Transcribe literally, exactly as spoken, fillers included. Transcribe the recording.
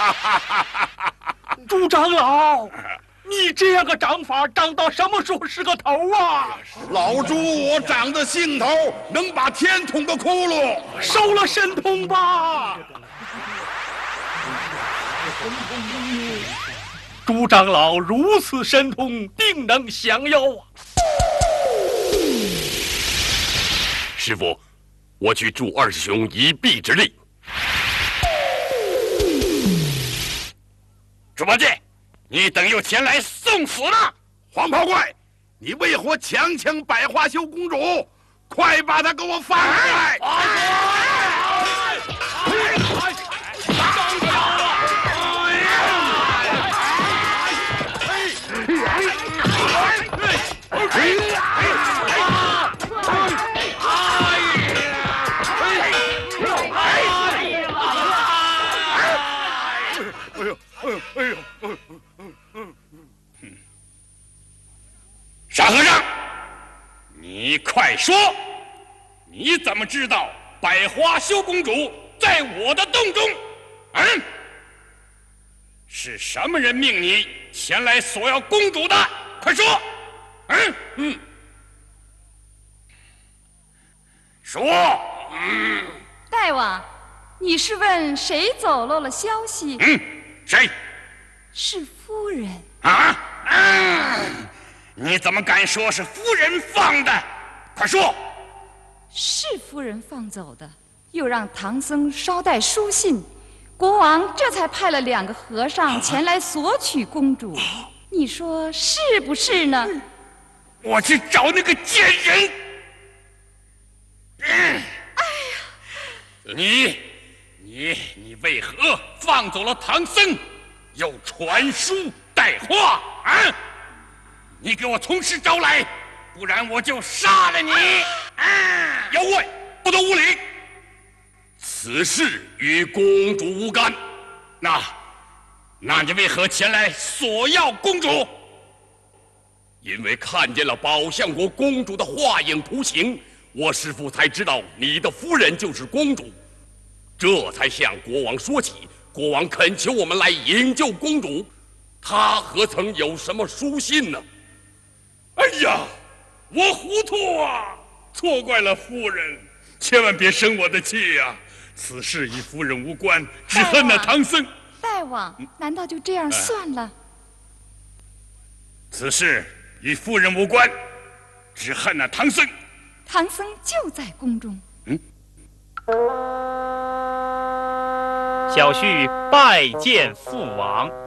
朱长老，你这样个长法，长到什么时候是个头啊？ 老朱，我长的兴头能把天捅个窟窿， 收了神通吧。朱长老如此神通，定能降妖啊！ 师傅，我去助二师兄一臂之力。 猪八戒，你等又前来送死了！ 黄袍怪，你为何强抢百花羞公主？快把她给我放出来！ 傻和尚，你快说，你怎么知道百花羞公主在我的洞中？嗯，是什么人命你前来索要公主的？快说！嗯嗯，说。嗯， 大王，你是问谁走漏了消息？ 嗯，谁？ 是夫人。 啊？嗯。你怎么敢说是夫人放的？快说！ 是夫人放走的，又让唐僧捎带书信，国王这才派了两个和尚前来索取公主。你说是不是呢？ 我去找那个贱人！嗯、哎呀，你你你为何放走了唐僧，又传书带话啊？你给我从实招来，不然我就杀了你！啊！妖怪，不得无礼！ 此事与公主无干。 那，那你为何前来索要公主？ 因为看见了宝象国公主的画影图形，我师父才知道你的夫人就是公主，这才向国王说起。国王恳求我们来营救公主，他何曾有什么书信呢？ 哎呀，我糊涂啊！错怪了夫人，千万别生我的气呀、啊！此事与夫人无关，只恨那唐僧。 大王，难道就这样算了？ 此事与夫人无关，只恨那唐僧。 唐僧就在宫中。 嗯。 小婿拜见父王。